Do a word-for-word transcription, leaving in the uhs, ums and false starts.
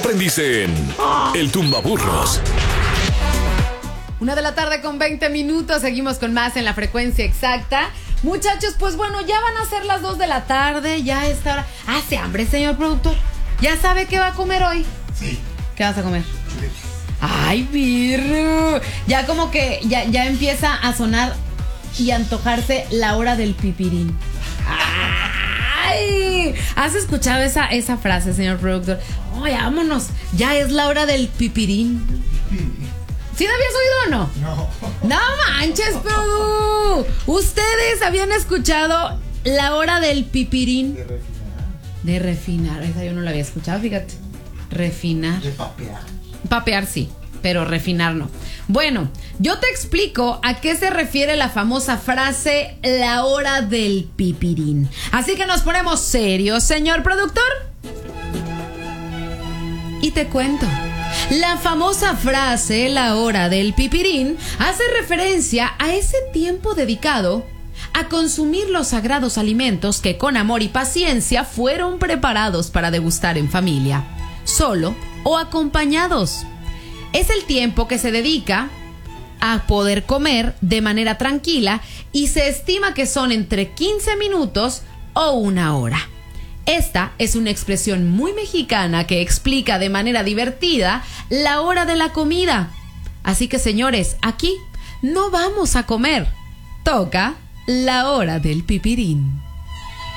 aprendiz en El Tumbaburros. Una de la tarde con veinte minutos. Seguimos con más en la frecuencia exacta. Muchachos, pues bueno, ya van a ser las dos de la tarde. Ya está hora. ¿Hace hambre, señor productor? ¿Ya sabe qué va a comer hoy? Sí. ¿Qué vas a comer? Ay, birru. Ya como que ya, ya empieza a sonar y antojarse la hora del pipirín. Ay, ¿has escuchado esa, esa frase, señor productor? Oye, vámonos, ya es la hora del pipirín. ¿Sí la habías oído o no? No. No manches, Produ. ¿Ustedes habían escuchado la hora del pipirín? De refinar. De refinar, esa yo no la había escuchado, fíjate. Refinar. De papear. Papear sí, pero refinar no. Bueno, yo te explico a qué se refiere la famosa frase la hora del pipirín. Así que nos ponemos serios, señor productor. Y te cuento. La famosa frase la hora del pipirín hace referencia a ese tiempo dedicado a consumir los sagrados alimentos que con amor y paciencia fueron preparados para degustar en familia, solo o acompañados. Es el tiempo que se dedica a poder comer de manera tranquila y se estima que son entre quince minutos o una hora. Esta es una expresión muy mexicana que explica de manera divertida la hora de la comida. Así que, señores, aquí no vamos a comer. Toca la hora del pipirín.